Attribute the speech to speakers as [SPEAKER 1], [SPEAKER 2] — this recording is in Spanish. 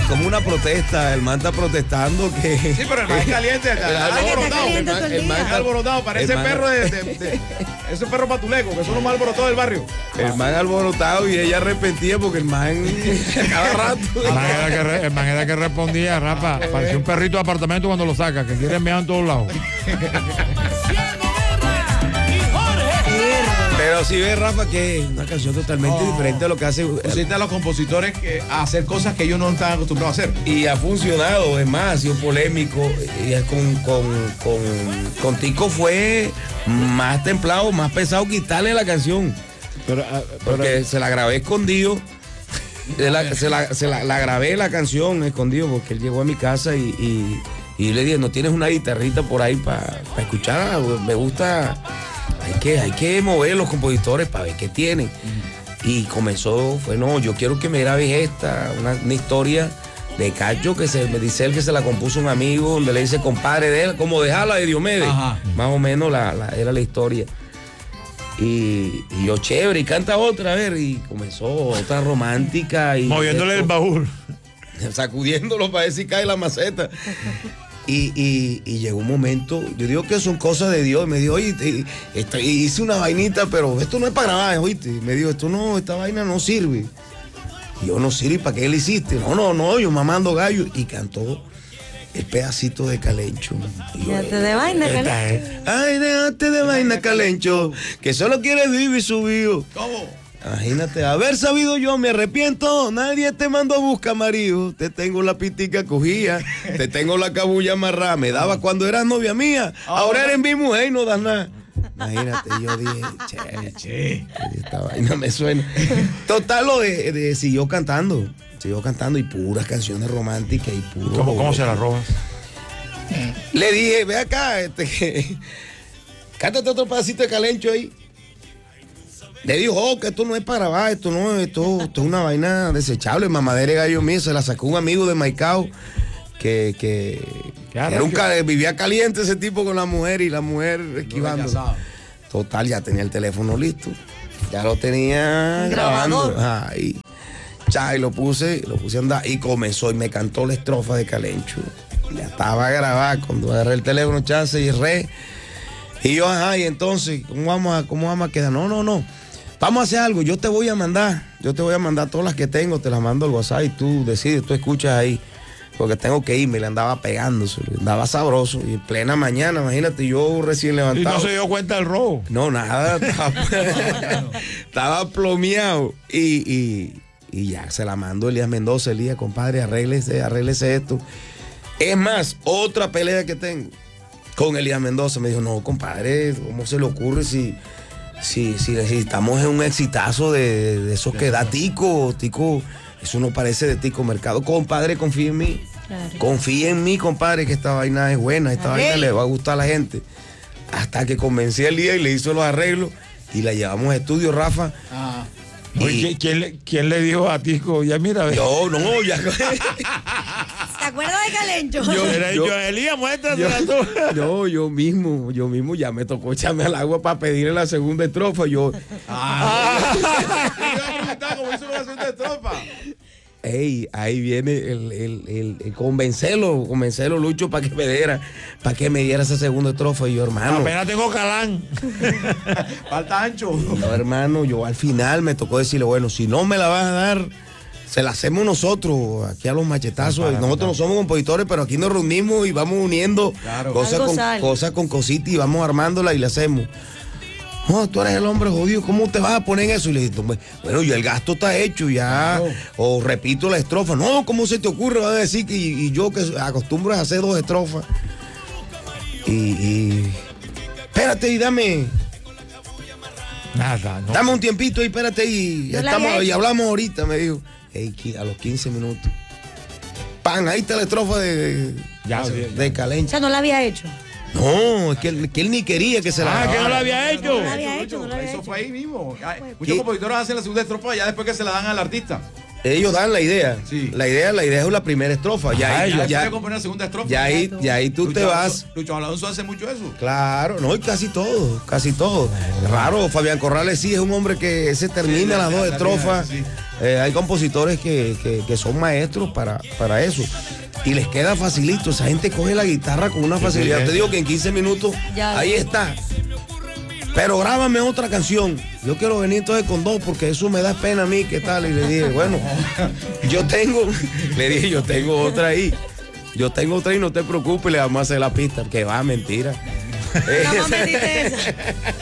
[SPEAKER 1] como una protesta, el man está protestando que...
[SPEAKER 2] Sí, pero el man es caliente,
[SPEAKER 3] el man
[SPEAKER 2] está alborotado, parece perro ese perro patuleco, que son los más alborotados del barrio.
[SPEAKER 1] El man alborotado y ella arrepentía porque el man cada rato...
[SPEAKER 4] El man era que respondía, Rafa, parecía un perrito de apartamento cuando lo saca, que quiere mear en todos lados.
[SPEAKER 1] Pero si ves, Rafa, que es una canción totalmente diferente a lo que hace...
[SPEAKER 2] Pusiste a los compositores a hacer cosas que ellos no están acostumbrados a hacer.
[SPEAKER 1] Y ha funcionado, es más, ha sido polémico. Y con Tico fue más templado, más pesado quitarle la canción. Porque se la grabé escondido. La grabé la canción escondido porque él llegó a mi casa y le dije, ¿no tienes una guitarrita por ahí para escuchar? Me gusta... Hay que mover los compositores para ver qué tienen. Y comenzó, yo quiero que me grabes una historia de Cacho que me dice él que se la compuso un amigo, donde le dice compadre de él, como dejarla de Diomedes. Ajá. Más o menos era la historia. Y yo, chévere, y canta otra, a ver, y comenzó otra romántica. Y
[SPEAKER 4] moviéndole el baúl.
[SPEAKER 1] Sacudiéndolo para ver si cae la maceta. Y llegó un momento, yo digo que son cosas de Dios, y me dijo, oye, hice una vainita, pero esto no es para grabar, oíste. Y me dijo, esta vaina no sirve. Y yo, no sirve, ¿para qué le hiciste? No, yo mamando gallo. Y cantó el pedacito de Calencho.
[SPEAKER 3] Déjate de vaina, Calencho.
[SPEAKER 1] Ay, déjate de vaina, Calencho, que solo quieres vivir subido.
[SPEAKER 2] ¿Cómo?
[SPEAKER 1] Imagínate, haber sabido yo, me arrepiento. Nadie te mandó a buscar marido. Te tengo la pitica cogía, te tengo la cabulla amarrada. Me daba cuando eras novia mía. Ahora eres mi mujer y no das nada. Imagínate, yo dije, che, esta vaina me suena. Total, siguió cantando y puras canciones románticas y puro.
[SPEAKER 4] ¿Cómo se la robas?
[SPEAKER 1] Le dije, ve acá, cántate otro pedacito de Calencho ahí. Le dijo, que esto no es para grabar, esto es una vaina desechable, mamadera de gallo mío, se la sacó un amigo de Maicao que vivía caliente ese tipo con la mujer y la mujer esquivando. Total, ya tenía el teléfono listo, ya lo tenía grabando. Y lo puse a andar y comenzó y me cantó la estrofa de Calencho. Ya estaba grabada, cuando agarré el teléfono, chance y y yo, y entonces, ¿cómo vamos a quedar? No. Vamos a hacer algo, yo te voy a mandar todas las que tengo, te las mando al WhatsApp y tú decides, tú escuchas ahí, porque tengo que irme, le andaba pegándose, le andaba sabroso, y en plena mañana, imagínate, yo recién levantado.
[SPEAKER 4] ¿Y no se dio cuenta del robo?
[SPEAKER 1] No, nada, estaba plomeado, y ya, se la mandó Elías Mendoza, compadre, arréglese esto. Es más, otra pelea que tengo con Elías Mendoza, me dijo, no, compadre, ¿cómo se le ocurre si necesitamos un exitazo de esos que da Tico, eso no parece de Tico Mercado? Compadre, confía en mí. Claro. Confía en mí, compadre, que esta vaina es buena, esta vaina le va a gustar a la gente. Hasta que convencí a Elías y le hizo los arreglos y la llevamos a estudio, Rafa.
[SPEAKER 4] Oye, ¿quién le dijo a Tico? Ya mira,
[SPEAKER 1] yo, no, ya.
[SPEAKER 3] ¿Se acuerda de Calencho?
[SPEAKER 4] Elías, muéstrate
[SPEAKER 1] yo mismo ya me tocó echarme al agua para pedirle la segunda estrofa.
[SPEAKER 2] ¿Cómo hizo la segunda estrofa?
[SPEAKER 1] Ahí viene el convencerlo, Lucho, para que me diera esa segunda estrofa. Y yo, hermano,
[SPEAKER 4] apenas tengo calán.
[SPEAKER 2] Falta ancho.
[SPEAKER 1] No, hermano, yo al final me tocó decirle, bueno, si no me la vas a dar, se la hacemos nosotros, aquí a los machetazos. Nosotros no somos compositores, pero aquí nos reunimos y vamos uniendo cosas con cositas y vamos armándola y la hacemos. No, tú eres el hombre jodido, ¿cómo te vas a poner en eso? Y le dije, bueno, ya el gasto está hecho, ya. Claro. O repito la estrofa. No, ¿cómo se te ocurre? Va a decir que y yo que acostumbro a hacer 2 estrofas. Espérate y dame.
[SPEAKER 4] Nada, no.
[SPEAKER 1] Dame un tiempito y espérate y hablamos ahorita, me dijo. A los 15 minutos. Pan, ahí está la estrofa de Calencho.
[SPEAKER 3] O sea, no la había hecho.
[SPEAKER 1] No, es que él ni quería que se la
[SPEAKER 4] que no la había hecho.
[SPEAKER 2] Eso fue ahí mismo. Muchos compositores hacen la segunda estrofa ya después que se la dan al artista.
[SPEAKER 1] Ellos dan la idea. Sí. La idea es la primera estrofa. Ya
[SPEAKER 2] componer la segunda estrofa.
[SPEAKER 1] Ya ahí tú te vas.
[SPEAKER 2] Lucho Alonso hace mucho eso.
[SPEAKER 1] Claro, no, y casi todo. Raro, Fabián Corrales sí es un hombre que se termina las 2 estrofas. Sí. Hay compositores que son maestros para eso. Y les queda facilito. Esa gente coge la guitarra con una facilidad. Te digo que en 15 minutos ahí está. Pero grábame otra canción. Yo quiero venir entonces con 2 porque eso me da pena a mí. ¿Qué tal? Y le dije, bueno, yo tengo otra ahí. Yo tengo otra y no te preocupes, le vamos a hacer la pista. Que va, mentira.
[SPEAKER 3] No, metiste esa.